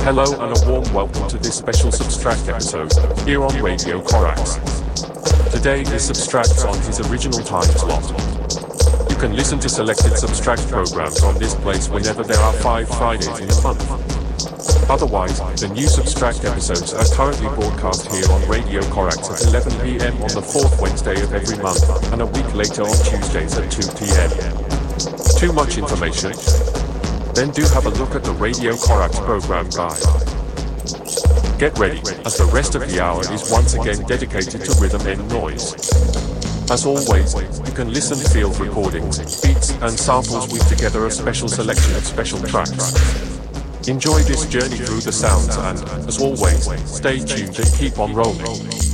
Hello and a warm welcome to this special Substract episode, here on Radio Corax. Today is Substract on his original time slot. You can listen to selected Substract programs on this place whenever there are 5 Fridays in a month. Otherwise, the new Substract episodes are currently broadcast here on Radio Corax at 11 PM on the 4th Wednesday of every month, and a week later on Tuesdays at 2 PM. Too much information? Then do have a look at the Radio Corax program guide. Get ready, as the rest of the hour is once again dedicated to rhythm and noise. As always, you can listen to field recordings, beats and samples with together a special selection of special tracks. Enjoy this journey through the sounds and, as always, stay tuned and keep on rolling.